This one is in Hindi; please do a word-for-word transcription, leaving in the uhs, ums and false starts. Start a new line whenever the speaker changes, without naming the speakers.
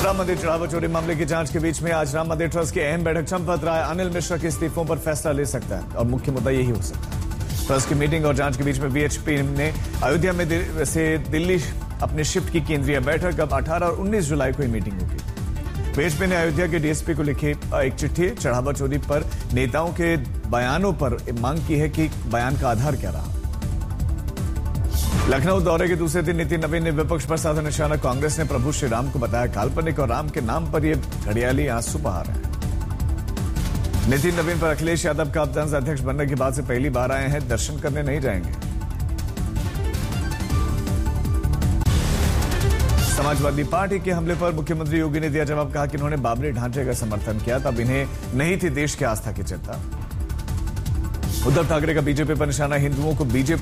राम मंदिर चढ़ावा चोरी मामले की जांच के बीच में आज राम मंदिर ट्रस्ट की अहम बैठक चंपत राय अनिल मिश्रा के इस्तीफों पर फैसला ले सकता है और मुख्य मुद्दा यही हो सकता है। ट्रस्ट की मीटिंग और जांच के बीच में बीएचपी ने अयोध्या में दि, से दिल्ली अपने शिफ्ट की केंद्रीय बैठक अब अठारह और उन्नीस जुलाई को ही मीटिंग होगी। बीएचपी ने अयोध्या के डीएसपी को लिखी एक चिट्ठी चढ़ावा चोरी पर नेताओं के बयानों पर मांग की है कि बयान का आधार क्या रहा। लखनऊ दौरे के दूसरे दिन नितिन नवीन ने विपक्ष पर साधा निशाना। कांग्रेस ने प्रभु श्री राम को बताया काल्पनिक और राम के नाम पर ये घड़ियाली आंसू बहा रहे हैं। नितिन नवीन पर अखिलेश यादव का अब अध्यक्ष बनने के बाद से पहली बार आए हैं, दर्शन करने नहीं जाएंगे। समाजवादी पार्टी के हमले पर मुख्यमंत्री योगी ने दिया जवाब, कहा कि उन्होंने बाबरी ढांचे का समर्थन किया तब इन्हें नहीं थी देश की आस्था की चिंता। उद्धव ठाकरे का बीजेपी पर निशाना, हिंदुओं को बीजेपी